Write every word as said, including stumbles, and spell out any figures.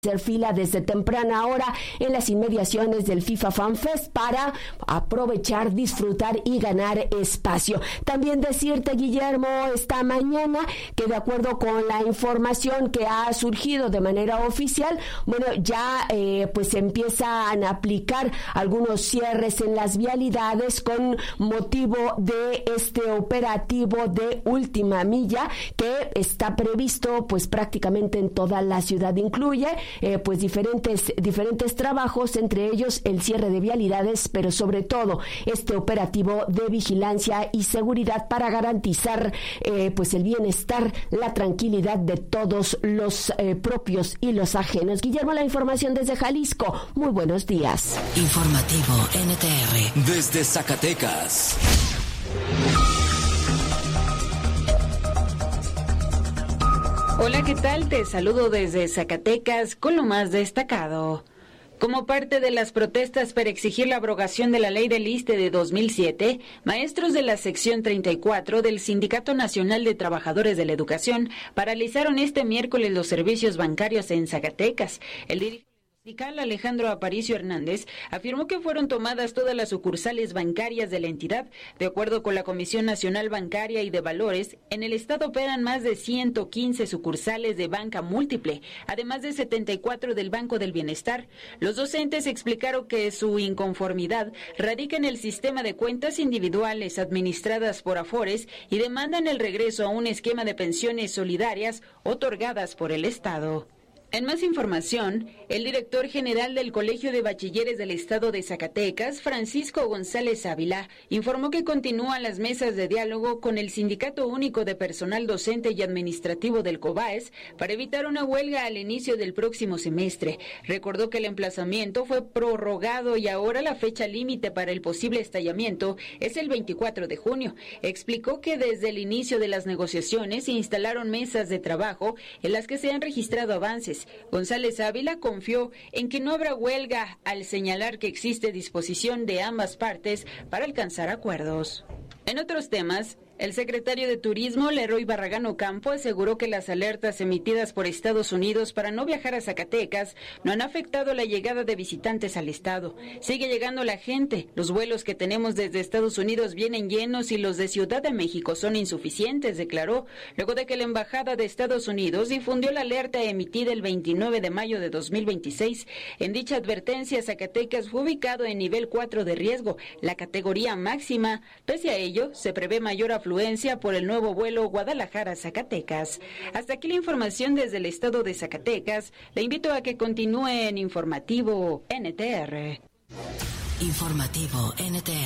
hacer fila desde temprana hora en las inmediaciones del FIFA Fan Fest para aprovechar, disfrutar y ganar espacio. También decirte, Guillermo, esta mañana que de acuerdo con la información que ha surgido de manera oficial, bueno, ya eh, pues se empiezan a aplicar algunos cierres en las vialidades con motivo de este operativo de última milla que está previsto pues prácticamente en toda la ciudad. Incluye Eh, pues diferentes diferentes trabajos, entre ellos el cierre de vialidades, pero sobre todo este operativo de vigilancia y seguridad para garantizar eh, pues el bienestar, la tranquilidad de todos los eh, propios y los ajenos. Guillermo, la información desde Jalisco. Muy buenos días. Informativo N T R desde Zacatecas. Hola, ¿qué tal? Te saludo desde Zacatecas con lo más destacado. Como parte de las protestas para exigir la abrogación de la ley del I S S S T E de dos mil siete, maestros de la sección treinta y cuatro del Sindicato Nacional de Trabajadores de la Educación paralizaron este miércoles los servicios bancarios en Zacatecas. El dirigente sindical Alejandro Aparicio Hernández afirmó que fueron tomadas todas las sucursales bancarias de la entidad. De acuerdo con la Comisión Nacional Bancaria y de Valores, en el estado operan más de ciento quince sucursales de banca múltiple, además de setenta y cuatro del Banco del Bienestar. Los docentes explicaron que su inconformidad radica en el sistema de cuentas individuales administradas por Afores y demandan el regreso a un esquema de pensiones solidarias otorgadas por el Estado. En más información, el director general del Colegio de Bachilleres del Estado de Zacatecas, Francisco González Ávila, informó que continúan las mesas de diálogo con el Sindicato Único de Personal Docente y Administrativo del COBAES para evitar una huelga al inicio del próximo semestre. Recordó que el emplazamiento fue prorrogado y ahora la fecha límite para el posible estallamiento es el veinticuatro de junio. Explicó que desde el inicio de las negociaciones se instalaron mesas de trabajo en las que se han registrado avances. González Ávila confió en que no habrá huelga al señalar que existe disposición de ambas partes para alcanzar acuerdos. En otros temas, el secretario de Turismo, Leroy Barragán Ocampo, aseguró que las alertas emitidas por Estados Unidos para no viajar a Zacatecas no han afectado la llegada de visitantes al estado. Sigue llegando la gente. Los vuelos que tenemos desde Estados Unidos vienen llenos y los de Ciudad de México son insuficientes, declaró, luego de que la Embajada de Estados Unidos difundió la alerta emitida el veintinueve de mayo de dos mil veintiséis. En dicha advertencia, Zacatecas fue ubicado en nivel cuatro de riesgo, la categoría máxima. Pese a ello, se prevé mayor afluencia por el nuevo vuelo Guadalajara-Zacatecas. Hasta aquí la información desde el estado de Zacatecas. Le invito a que continúe en Informativo N T R. Informativo N T R.